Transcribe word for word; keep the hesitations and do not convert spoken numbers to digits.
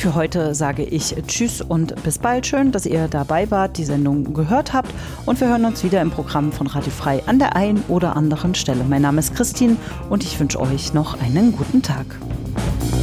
Für heute sage ich Tschüss und bis bald. Schön, dass ihr dabei wart, die Sendung gehört habt. Und wir hören uns wieder im Programm von Radio Frei an der einen oder anderen Stelle. Mein Name ist Christine und ich wünsche euch noch einen guten Tag.